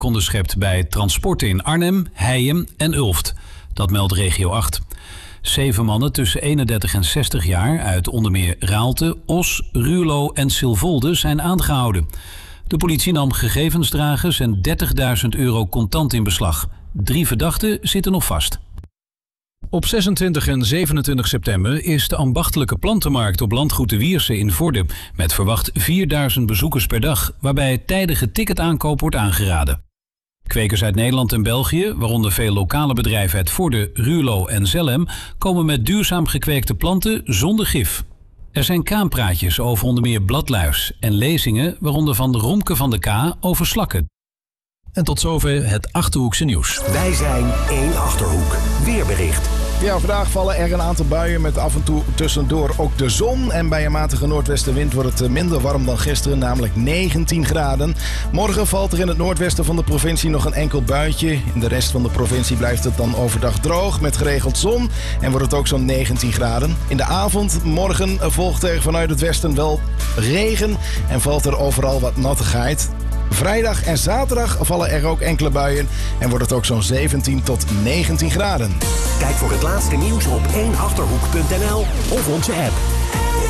onderschept bij transporten in Arnhem, Heijem en Ulft. Dat meldt regio 8. 7 mannen tussen 31 en 60 jaar uit onder meer Raalte, Os, Ruurlo en Silvolde zijn aangehouden. De politie nam gegevensdragers en €30.000 contant in beslag. 3 verdachten zitten nog vast. Op 26 en 27 september is de ambachtelijke plantenmarkt op landgoed de Wierse in Vorden, met verwacht 4.000 bezoekers per dag, waarbij tijdige ticketaankoop wordt aangeraden. Kwekers uit Nederland en België, waaronder veel lokale bedrijven uit Vorden, Ruurlo en Zelhem, komen met duurzaam gekweekte planten zonder gif. Er zijn kaampraatjes over onder meer bladluis en lezingen, waaronder van Romke van de K over slakken. En tot zover het Achterhoekse nieuws. Wij zijn 1 Achterhoek. Weerbericht. Ja, vandaag vallen er een aantal buien met af en toe tussendoor ook de zon. En bij een matige noordwestenwind wordt het minder warm dan gisteren, namelijk 19 graden. Morgen valt er in het noordwesten van de provincie nog een enkel buitje. In de rest van de provincie blijft het dan overdag droog met geregeld zon. En wordt het ook zo'n 19 graden. In de avond morgen volgt er vanuit het westen wel regen en valt er overal wat nattigheid. Vrijdag en zaterdag vallen er ook enkele buien en wordt het ook zo'n 17 tot 19 graden. Kijk voor het laatste nieuws op 1achterhoek.nl of onze app.